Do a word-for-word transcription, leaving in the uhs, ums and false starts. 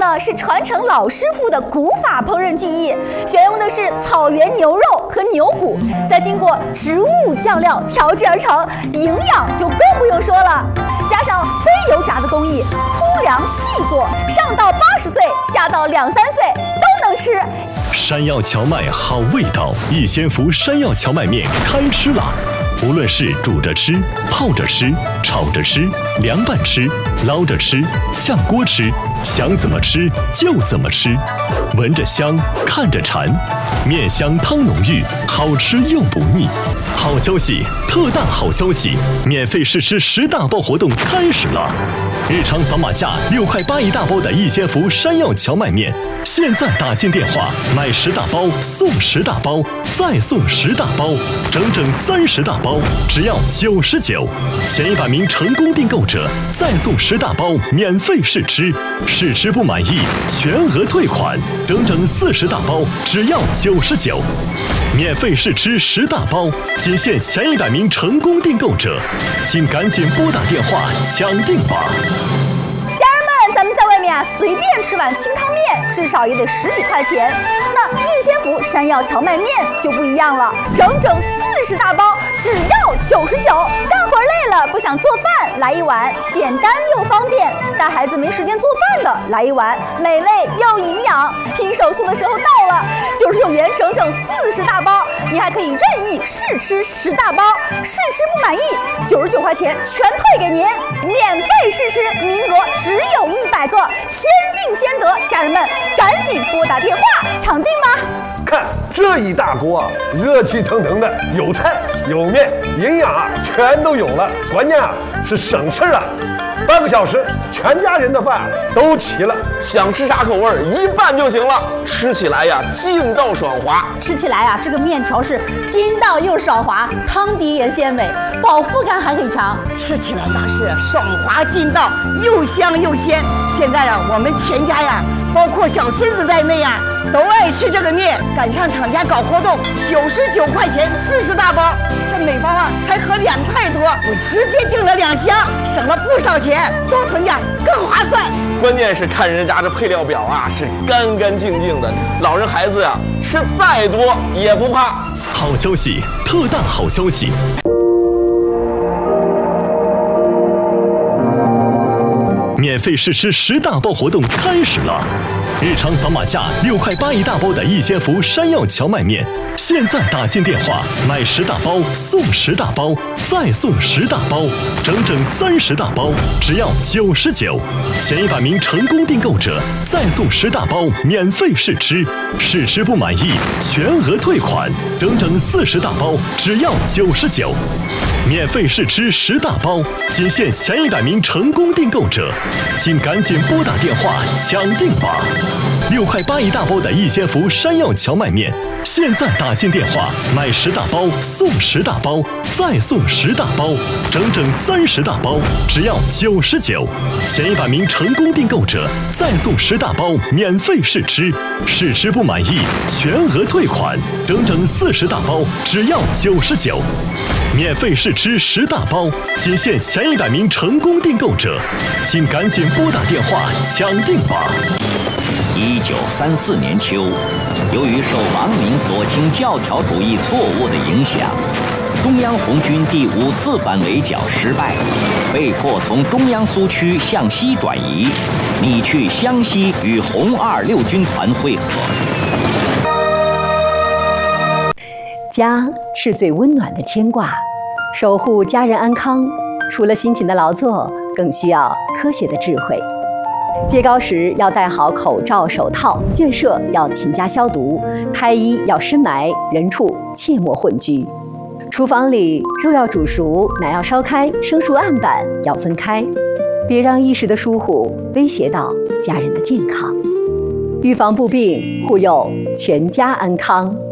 的是传承老师傅的古法烹饪技艺，选用的是草原牛肉和牛骨，再经过植物酱料调制而成，营养就更不用说了。加上非油炸的工艺，粗粮细做，上到八十岁，下到两三岁都能吃。 山药荞麦好味道，逸仙福山药荞麦面开吃啦！无论是煮着吃、泡着吃、炒着吃、凉拌吃、捞着吃、炝锅吃，想怎么吃就怎么吃，闻着香，看着馋，面香汤浓郁，好吃又不腻。好消息，特大好消息！免费试吃十大包活动开始了！日常扫码价六块八一大包的逸仙福山药荞麦面，现在打进电话买十大包送十大包，再送十大包，整整三十大包，只要九十九。前一百名成功订购者再送十大包免费试吃，试吃不满意全额退款，整整四十大包，只要九十九。免费试吃十大包，仅限前一百名成功订购者，请赶紧拨打电话抢订吧！ 家人们，咱们在外面啊，随便吃碗清汤面，至少也得十几块钱。那逸仙福山药荞麦面就不一样了，整整四十大包，只要九十九。干活累了不想做饭，来一碗简单又方便；带孩子没时间做饭的，来一碗美味又营养。拼手速的时候到了，九十九元整整四十大包，你还可以任意试吃十大包，试吃不满意，九十九块钱全退给您，免费试吃，名额只有一百个，先定先得。家人们，赶紧拨打电话抢订吧！ 看这一大锅啊，热气腾腾的，有菜有面，营养啊全都有了，关键啊是省事啊。半个小时，全家人的饭都齐了， 想吃啥口味儿，一拌就行了。吃起来呀，劲道爽滑。 吃起来啊，这个面条是筋道又爽滑，汤底也鲜美，饱腹感还很强。吃起来那是爽滑劲道，又香又鲜。现在啊，我们全家呀，包括小孙子在内呀，都爱吃这个面。赶上厂家搞活动，九十九块钱四十大包，这每包啊才合两块多，我直接订了两箱，省了不少钱，多囤点更划算。 关键是看人家这配料表啊，是干干净净的，老人孩子呀、啊、吃再多也不怕。 好消息，特大好消息！免费试吃十大包活动开始了！日常扫码价六块八一大包的逸仙福山药荞麦面，现在打进电话买十大包送十大包，再送十大包，整整三十大包，只要九十九。前一百名成功订购者再送十大包免费试吃，试吃不满意全额退款，整整四十大包，只要九十九。免费试吃十大包，仅限前一百名成功订购者，请赶紧拨打电话抢订吧！六块八一大包的逸仙福山药荞麦面，现在打进电话买十大包送十大包，再送十大包，整整三十大包，只要九十九。前一百名成功订购者再送十大包免费试吃，试吃不满意全额退款，整整四十大包，只要九十九。免费试吃十大包，仅限前一百名成功订购者，请赶紧拨打电话抢订吧！ 一九三四年秋，由于受王明左倾教条主义错误的影响，中央红军第五次反围剿失败，被迫从中央苏区向西转移，拟去湘西与红二六军团会合。 家是最温暖的牵挂，守护家人安康，除了辛勤的劳作，更需要科学的智慧。接膏时要戴好口罩、手套，圈舍要勤加消毒，胎衣要深埋，人畜切莫混居。厨房里肉要煮熟，奶要烧开，生熟案板要分开，别让一时的疏忽威胁到家人的健康。预防不病，护佑全家安康。